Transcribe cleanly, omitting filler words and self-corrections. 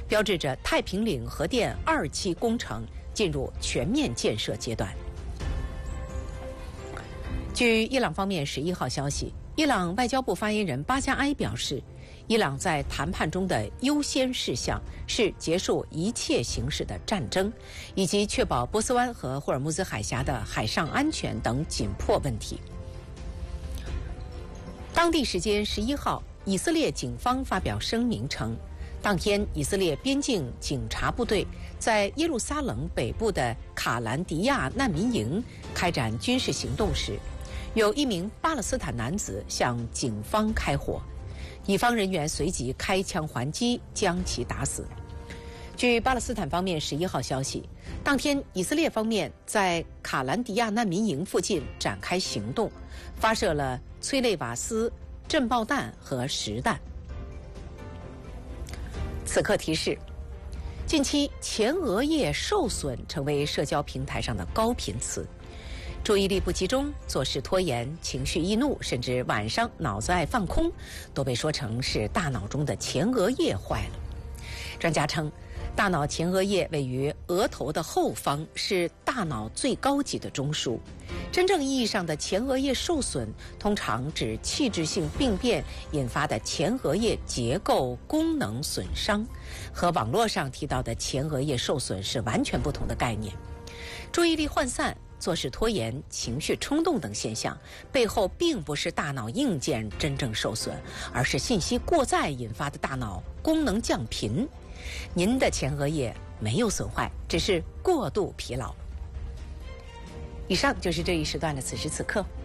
标志着太平岭核电2期工程进入全面建设阶段。据伊朗方面11号消息，伊朗外交部发言人巴加埃表示，伊朗在谈判中的优先事项是结束一切形式的战争，以及确保波斯湾和霍尔木兹海峡的海上安全等紧迫问题。当地时间11号，以色列警方发表声明称，当天以色列边境警察部队在耶路撒冷北部的卡兰迪亚难民营开展军事行动时，有一名巴勒斯坦男子向警方开火，以方人员随即开枪还击，将其打死。据巴勒斯坦方面11号消息，当天以色列方面在卡兰迪亚难民营附近展开行动，发射了催泪瓦斯、震爆弹和实弹。此刻提示：近期前额叶受损成为社交平台上的高频词。注意力不集中、做事拖延、情绪易怒，甚至晚上脑子爱放空，都被说成是大脑中的前额叶坏了。专家称，大脑前额叶位于额头的后方，是大脑最高级的中枢。真正意义上的前额叶受损，通常指器质性病变引发的前额叶结构功能损伤，和网络上提到的前额叶受损是完全不同的概念。注意力涣散、做事拖延、情绪冲动等现象，背后并不是大脑硬件真正受损，而是信息过载引发的大脑功能降频。您的前额叶没有损坏，只是过度疲劳。以上就是这一时段的此时此刻。